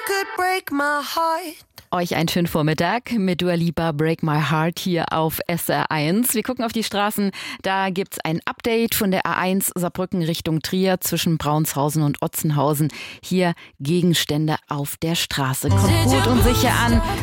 Euch einen schönen Vormittag mit Dua Lipa, Break My Heart hier auf SR1. Wir gucken auf die Straßen. Da gibt's ein Update von der A1 Saarbrücken Richtung Trier zwischen Braunshausen und Otzenhausen. Hier Gegenstände auf der Straße. Kommt gut und sicher an.